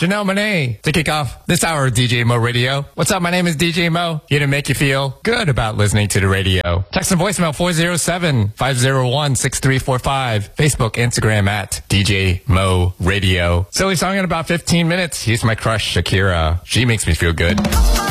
Janelle Monáe to kick off this hour of DJ Mo Radio. What's up? My name is DJ Mo, here to make you feel good about listening to the radio. Text and voicemail 407-501-6345. Facebook, Instagram at DJ Mo Radio. Silly song in about 15 minutes. Here's my crush, Shakira. She makes me feel good.